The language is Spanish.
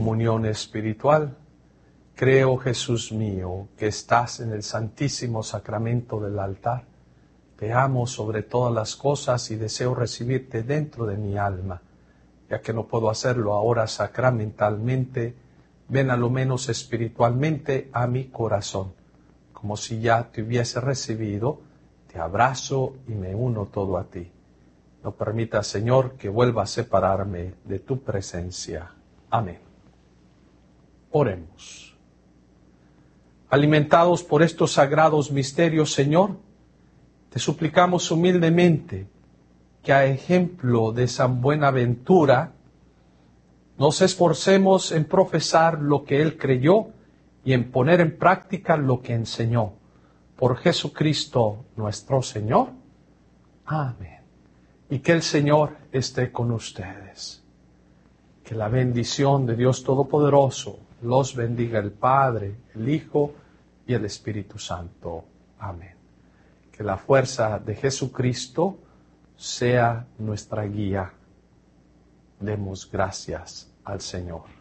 comunión espiritual. Creo, Jesús mío, que estás en el santísimo sacramento del altar. Te amo sobre todas las cosas y deseo recibirte dentro de mi alma. Ya que no puedo hacerlo ahora sacramentalmente, ven a lo menos espiritualmente a mi corazón. Como si ya te hubiese recibido, te abrazo y me uno todo a ti. No permita, Señor, que vuelva a separarme de tu presencia. Amén. Oremos. Alimentados por estos sagrados misterios, Señor, te suplicamos humildemente que a ejemplo de San Buenaventura nos esforcemos en profesar lo que él creyó y en poner en práctica lo que enseñó. Por Jesucristo nuestro Señor. Amén. Y que el Señor esté con ustedes. Que la bendición de Dios Todopoderoso los bendiga el Padre, el Hijo y el Espíritu Santo. Amén. Que la fuerza de Jesucristo sea nuestra guía. Demos gracias al Señor.